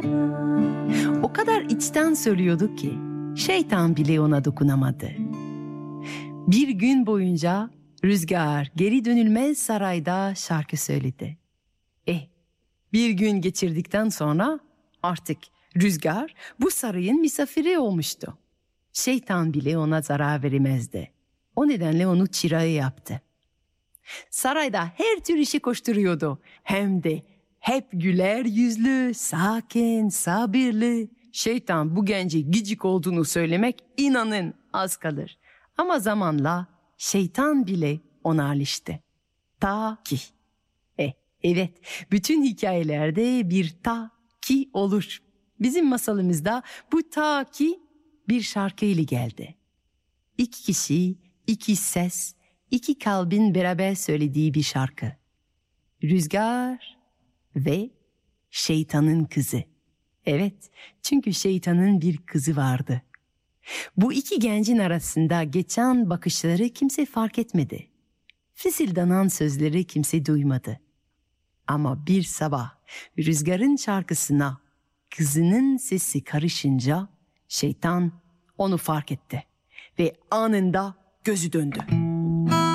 O kadar içten söylüyordu ki şeytan bile ona dokunamadı. Bir gün boyunca Rüzgar geri dönülmez sarayda şarkı söyledi. Bir gün geçirdikten sonra artık Rüzgar bu sarayın misafiri olmuştu. Şeytan bile ona zarar veremezdi. O nedenle onu çırağı yaptı. Sarayda her tür işi koşturuyordu. Hem de hep güler yüzlü, sakin, sabırlı. Şeytan bu gence gıcık olduğunu söylemek inanın az kalır. Ama zamanla şeytan bile ona alıştı. Ta ki. Evet, bütün hikayelerde bir ta ki olur. Bizim masalımızda bu ta ki bir şarkı ile geldi. İki kişi, iki ses, iki kalbin beraber söylediği bir şarkı. Rüzgar ve şeytanın kızı. Evet, çünkü şeytanın bir kızı vardı. Bu iki gencin arasında geçen bakışları kimse fark etmedi. Fısıldanan sözleri kimse duymadı. Ama bir sabah Rüzgar'ın şarkısına kızının sesi karışınca şeytan onu fark etti ve anında gözü döndü.